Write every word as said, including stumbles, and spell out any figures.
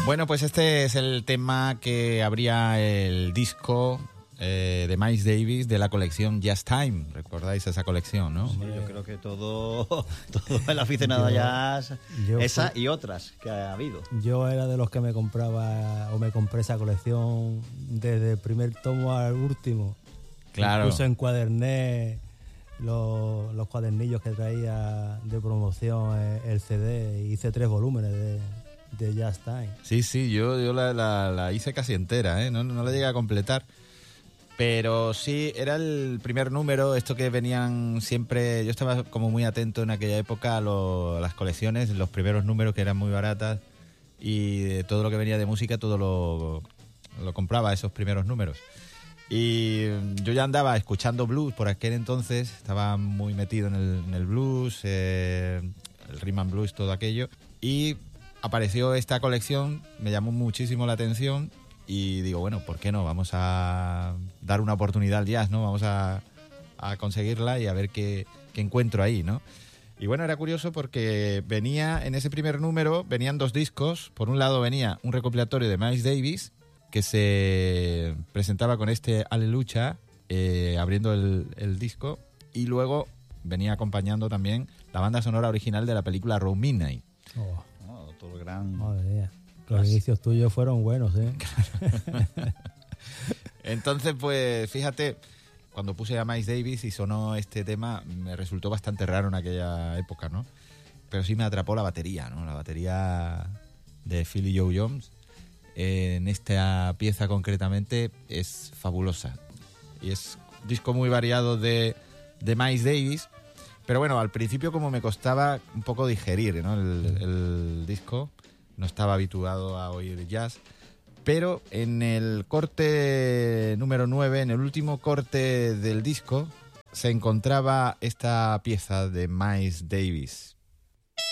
Bueno, pues este es el tema que abría el disco eh, de Miles Davis de la colección Just Time. ¿Recordáis esa colección, no? Sí, yo creo que todo, todo el aficionado a jazz, esa fui, y otras que ha habido. Yo era de los que me compraba o me compré esa colección desde el primer tomo al último. Claro. Incluso encuaderné los, los cuadernillos que traía de promoción el C D. Hice tres volúmenes de, de Just Time. Sí, sí, yo, yo la, la, la hice casi entera, ¿eh? No, no la llegué a completar. Pero sí, era el primer número, esto que venían siempre... Yo estaba como muy atento en aquella época a, lo, a las colecciones, los primeros números que eran muy baratas, y de todo lo que venía de música, todo lo, lo compraba, esos primeros números. Y yo ya andaba escuchando blues por aquel entonces, estaba muy metido en el, en el blues, eh, el rhythm and blues, todo aquello, y apareció esta colección, me llamó muchísimo la atención. Y digo, bueno, ¿por qué no? Vamos a dar una oportunidad al jazz, ¿no? Vamos a, a conseguirla y a ver qué, qué encuentro ahí, ¿no? Y bueno, era curioso porque venía, en ese primer número, venían dos discos. Por un lado venía un recopilatorio de Miles Davis, que se presentaba con este Aleluya, eh, abriendo el, el disco. Y luego venía acompañando también la banda sonora original de la película Road Midnight. Oh, oh todo el gran... Madre mía. Los inicios tuyos fueron buenos, ¿eh? Entonces, pues, fíjate, cuando puse a Miles Davis y sonó este tema, me resultó bastante raro en aquella época, ¿no? Pero sí me atrapó la batería, ¿no? La batería de Philly Joe Jones, eh, en esta pieza concretamente, es fabulosa. Y es un disco muy variado de, de Miles Davis, pero bueno, al principio como me costaba un poco digerir, ¿no? El, el disco... No estaba habituado a oír jazz, pero en el corte número nueve, en el último corte del disco, se encontraba esta pieza de Miles Davis.